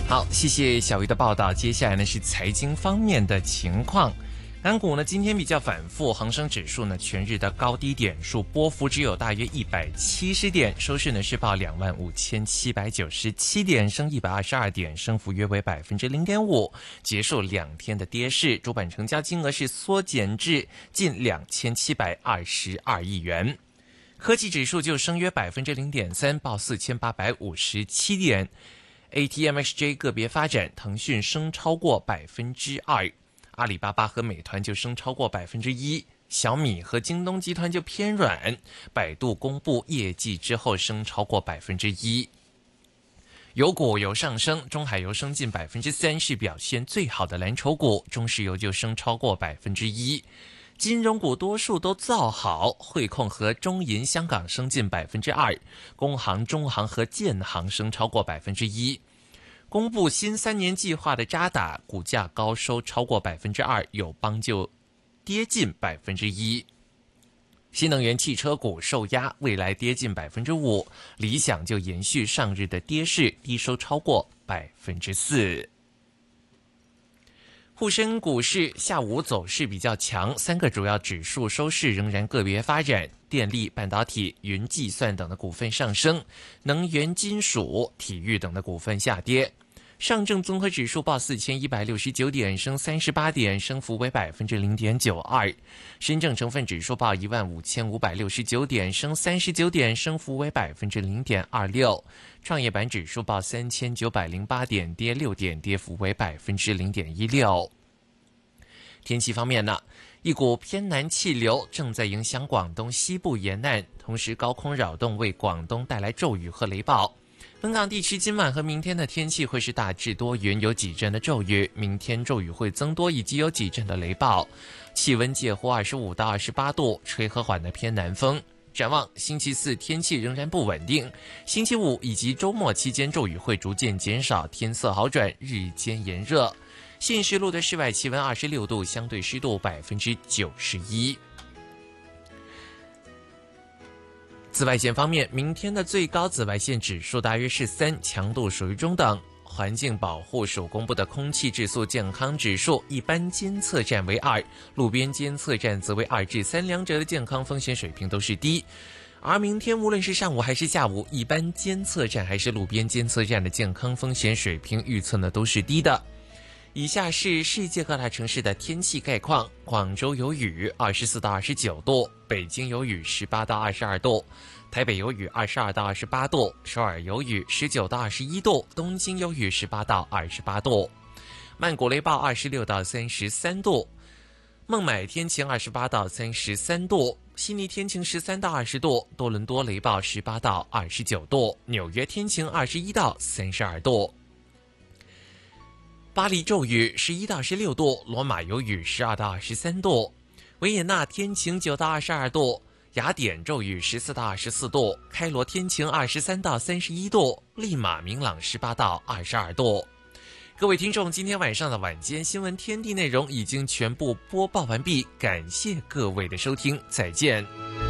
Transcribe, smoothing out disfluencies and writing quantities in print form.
好，谢谢小鱼的报道。接下来呢是财经方面的情况。港股呢今天比较反复，恒生指数呢全日的高低点数波幅只有大约170点，收市呢是报25,797点，升122点，升幅约为0.5%，结束2天的跌势。主板成交金额是缩减至近2722亿元。科技指数就升约0.3%，报4857点。ATMXJ 个别发展，腾讯升超过2%，阿里巴巴和美团就升超过1%，小米和京东集团就偏软，百度公布业绩之后升超过1%。油股有上升，中海油升近3%，是表现最好的蓝筹股，中石油就升超过1%。金融股多数都造好，汇控和中银香港升近2%，工行、中行和建行升超过1%。公布新3年计划的渣打股价高收超过2%，友邦就跌近1%。新能源汽车股受压，蔚来跌近5%，理想就延续上日的跌势，低收超过4%。沪深股市下午走势比较强，3个主要指数收市仍然个别发展，电力、半导体、云计算等的股份上升，能源、金属、体育等的股份下跌。上证综合指数报4169点，升38点，升幅为0.92%。深证成分指数报15569点，升39点，升幅为0.26%。创业板指数报3908点，跌6点，跌幅为0.16%。天气方面呢，一股偏南气流正在影响广东西部沿岸，同时高空扰动为广东带来骤雨和雷暴。本港地区今晚和明天的天气会是大致多云，有几阵的骤雨，明天骤雨会增多，以及有几阵的雷暴，气温介乎25到28度，吹和缓的偏南风。展望星期四天气仍然不稳定，星期五以及周末期间骤雨会逐渐减少，天色好转，日间炎热。现时录的室外气温26度，相对湿度91%。紫外线方面，明天的最高紫外线指数大约是3，强度属于中等。环境保护署公布的空气质素健康指数，一般监测站为2，路边监测站则为2至3，两者的健康风险水平都是低。而明天无论是上午还是下午，一般监测站还是路边监测站的健康风险水平预测呢都是低的。以下是世界各大城市的天气概况：广州有雨，24到29度；北京有雨，18到22度；台北有雨，22到28度；首尔有雨，19到21度；东京有雨，18到28度；曼谷雷暴26到33度；孟买天晴28到33度；悉尼天晴13到20度；多伦多雷暴18到29度；纽约天晴21到32度。巴黎骤雨11到16度，罗马有雨12到23度，维也纳天晴9到22度，雅典骤雨14到24度，开罗天晴23到31度，利马明朗18到22度。各位听众，今天晚上的晚间新闻天地内容已经全部播报完毕，感谢各位的收听，再见。